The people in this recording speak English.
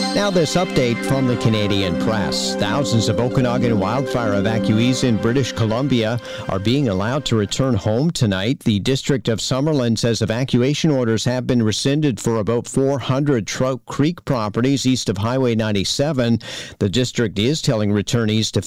Now this update from the Canadian Press. Thousands of Okanagan wildfire evacuees in British Columbia are being allowed to return home tonight. The District of Summerland says evacuation orders have been rescinded for about 400 Trout Creek properties east of Highway 97. The district is telling returnees to